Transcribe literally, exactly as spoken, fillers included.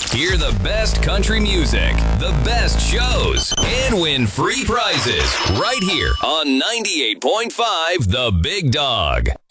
Hear the best country music, the best shows, and win free prizes right here on ninety-eight point five The Big Dog.